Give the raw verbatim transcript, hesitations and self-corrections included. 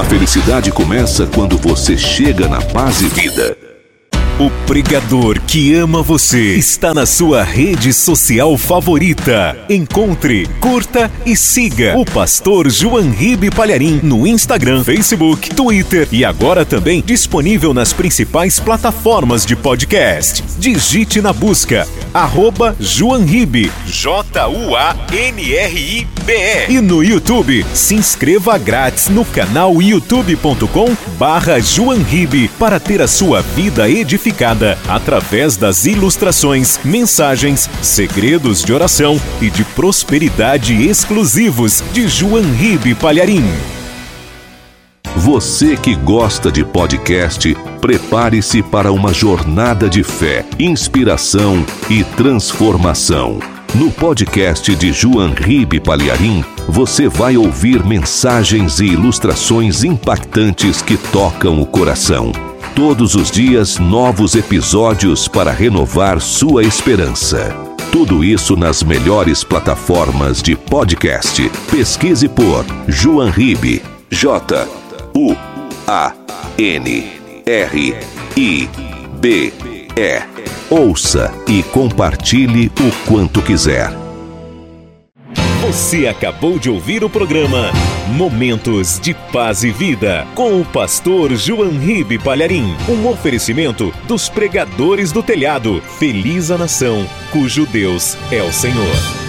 A felicidade começa quando você chega na paz e vida. O pregador que ama você está na sua rede social favorita. Encontre, curta e siga o pastor João Ribe Palharim no Instagram, Facebook, Twitter e agora também disponível nas principais plataformas de podcast. Digite na busca arroba João Ribe, J U A N R I B E. E no YouTube, se inscreva grátis no canal youtube ponto com barra João Ribe para ter a sua vida edificada através das ilustrações, mensagens, segredos de oração e de prosperidade exclusivos de João Ribe Palharim. Você que gosta de podcast, prepare-se para uma jornada de fé, inspiração e transformação. No podcast de João Ribe Palharim, você vai ouvir mensagens e ilustrações impactantes que tocam o coração. Todos os dias, novos episódios para renovar sua esperança. Tudo isso nas melhores plataformas de podcast. Pesquise por João Ribe, J U A N R I B E. Ouça e compartilhe o quanto quiser. Você acabou de ouvir o programa Momentos de Paz e Vida com o pastor João Ribe Palharim. Um oferecimento dos pregadores do telhado. Feliz a nação cujo Deus é o Senhor.